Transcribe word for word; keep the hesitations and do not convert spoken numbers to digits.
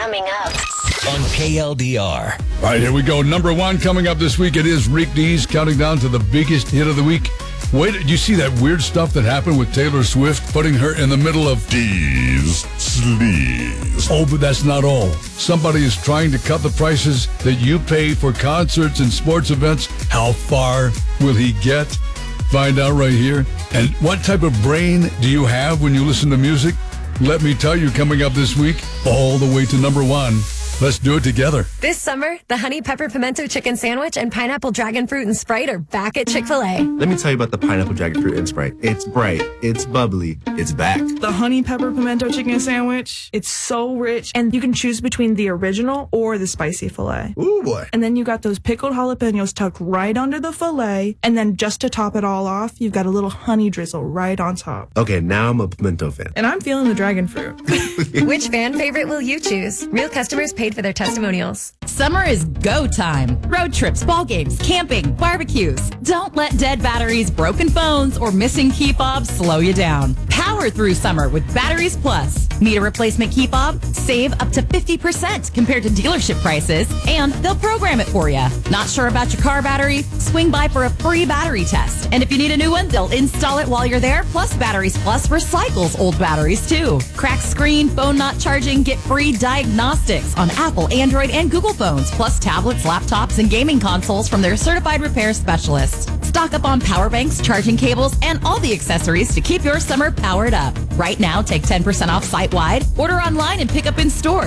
Coming up on K L D R. All right, here we go. Number one coming up this week. It is Rick Dees counting down to the biggest hit of the week. Wait, did you see that weird stuff that happened with Taylor Swift, putting her in the middle of Dees Sleaze? Oh, but that's not all. Somebody is trying to cut the prices that you pay for concerts and sports events. How far will he get? Find out right here. And what type of brain do you have when you listen to music? Let me tell you, coming up this week, all the way to number one. Let's do it together. This summer, the Honey Pepper Pimento Chicken Sandwich and Pineapple Dragon Fruit and Sprite are back at Chick-fil-A. Let me tell you about the Pineapple Dragon Fruit and Sprite. It's bright, it's bubbly, it's back. The Honey Pepper Pimento Chicken Sandwich, it's so rich, and you can choose between the original or the spicy filet. Ooh, boy. And then you got those pickled jalapenos tucked right under the filet, and then just to top it all off, you've got a little honey drizzle right on top. Okay, now I'm a pimento fan. And I'm feeling the dragon fruit. Which fan favorite will you choose? Real customers paid for their testimonials. Summer is go time. Road trips, ball games, camping, barbecues. Don't let dead batteries, broken phones, or missing key fobs slow you down. Power through summer with Batteries Plus. Need a replacement key fob? Save up to fifty percent compared to dealership prices, and they'll program it for you. Not sure about your car battery? Swing by for a free battery test. And if you need a new one, they'll install it while you're there. Plus, Batteries Plus recycles old batteries too. Cracked screen, phone not charging, get free diagnostics on Apple, Android, and Google phones, plus tablets, laptops, and gaming consoles from their certified repair specialists. Stock up on power banks, charging cables, and all the accessories to keep your summer powered up. Right now, take ten percent off site-wide, order online, and pick up in store.